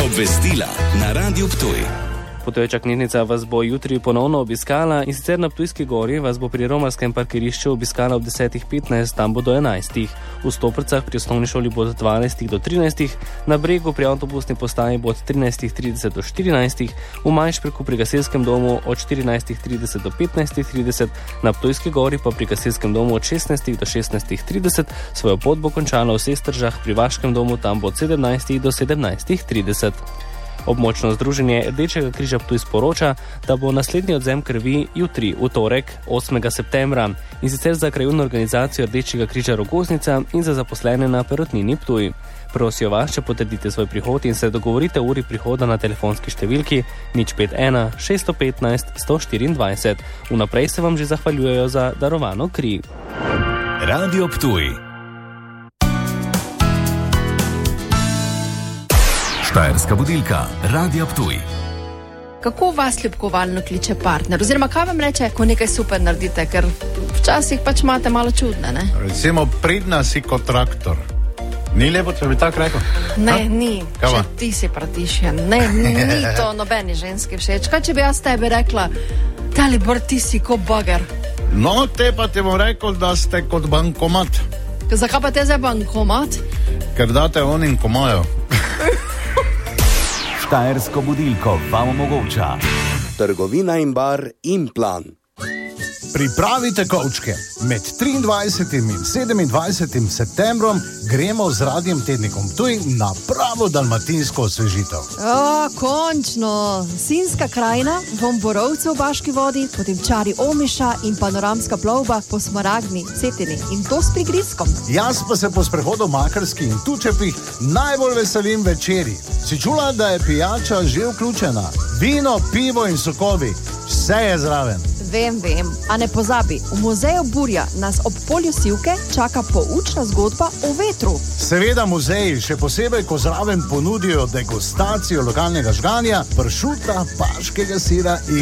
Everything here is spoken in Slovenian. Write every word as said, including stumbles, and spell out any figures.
Obvestila na Radiu Ptuj. Potoječa knjižnica vas bo jutri ponovno obiskala in sicer na Ptujski gori vas bo pri romarskem parkirišču obiskala ob desetih petnajst, tam bo do enajstih. V Stoprcah pri osnovni šoli bo od dvanajstih do trinajstih, na Bregu pri avtobusni postaji bo od trinajstih trideset do štirinajstih, v Majšperku pri gasilskem domu od štirinajstih trideset do petnajstih trideset, na Ptujski gori pa pri gasilskem domu od šestnajstih do šestnajstih trideset, svojo pot bo končala v Sestržah pri Vaškem domu, tam bo od sedemnajstih do sedemnajstih trideset. Območno združenje Rdečega križa Ptuj sporoča, da bo naslednji odzem krvi jutri, v torek, osmega septembra, in sicer za krajevno organizacijo Rdečega križa Rogoznica in za zaposlene na Perutnini Ptuj. Prosijo vas, če potrdite svoj prihod in se dogovorite o uri prihoda na telefonski številki nič pet ena šest petnajst sto štiriindvajset. Vnaprej se vam že zahvaljujejo za darovano kri. Radio Ptuj. Štajerska budilka Radia Ptuj. Kako vas ljubkovalno kliče partner? Oziroma, kaj vam reče, ko nekaj super naredite? Ker včasih pač imate malo čudne, ne? Recimo, pridna si kot traktor. Ni lepo, če bi tako rekel? Ne, ha? Ni. Kava? Če ti si pratišjen. Ne, ni to nobeni ženski všeč. Kaj, če bi jaz tebi rekla, Dalibor, ti si kot bager? No, te pa ti bom rekel, da ste kot bankomat. Zakaj pa te za bankomat? Ker date onim, ko imajo. Štajersko budilko vam omogoča Trgovina in bar Implan. Pripravite kovčke. Med triindvajsetim in sedemindvajsetim septembrom gremo z Radiem Tednikom Ptuj na pravo dalmatinsko osvežitev. O, končno! Sinjska krajina, vom Borovcev v Baški vodi, potem čari Omiša in panoramska plovba po Smaragdni, Cetini in to s prigrizkom. Jaz pa se po sprehodu v Makarski in Tučepih najbolj veselim večeri. Si čula, da je pijača že vključena? Vino, pivo in sokovi, vse je zraven. Vem, vem, a ne pozabi, v muzeju Burja nas ob polju Sivke čaka poučna zgodba o vetru. Seveda muzeji, še posebej, ko zraven ponudijo degustacijo lokalnega žganja, pršuta, paškega sira in